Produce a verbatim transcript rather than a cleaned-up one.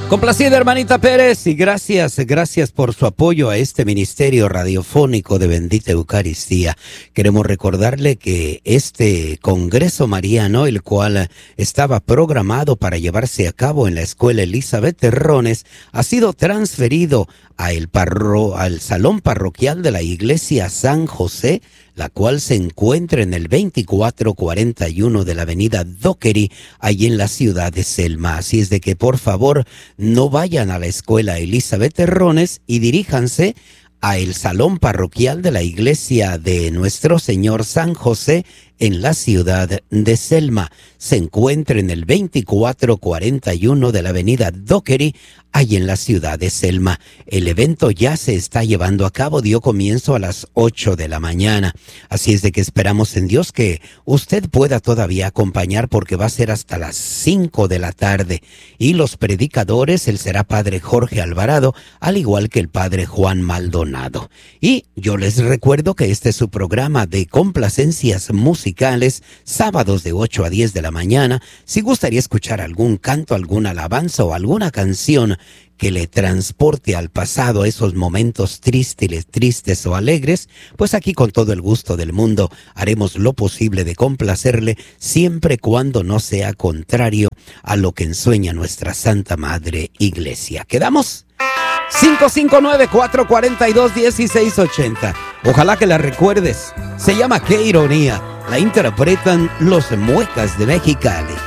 Complacida hermanita Pérez, y gracias, gracias por su apoyo a este ministerio radiofónico de Bendita Eucaristía. Queremos recordarle que este Congreso Mariano, el cual estaba programado para llevarse a cabo en la Escuela Elizabeth Terrones, ha sido transferido a el parro, al Salón Parroquial de la Iglesia San José, la cual se encuentra en el veinticuatro cuarenta y uno de la avenida Dockery, allí en la ciudad de Selma. Así es de que, por favor, no vayan a la Escuela Elizabeth Terrones y diríjanse a el Salón Parroquial de la Iglesia de Nuestro Señor San José en la ciudad de Selma. Se encuentra en el veinticuatro cuarenta y uno de la avenida Dockery, ahí en la ciudad de Selma. El evento ya se está llevando a cabo, dio comienzo a las ocho de la mañana. Así es de que esperamos en Dios que usted pueda todavía acompañar, porque va a ser hasta las cinco de la tarde. Y los predicadores, él será Padre Jorge Alvarado, al igual que el Padre Juan Maldonado. Y yo les recuerdo que este es su programa de complacencias musicales, sábados de ocho a diez de la mañana. Si gustaría escuchar algún canto, alguna alabanza o alguna canción que le transporte al pasado, esos momentos tristes, tristes o alegres, pues aquí con todo el gusto del mundo haremos lo posible de complacerle, siempre cuando no sea contrario a lo que ensueña nuestra Santa Madre Iglesia. ¿Quedamos? cinco cinco nueve, cuatro cuatro dos, uno seis ocho cero. Ojalá que la recuerdes. Se llama Qué Ironía. La interpretan los Muecas de Mexicali.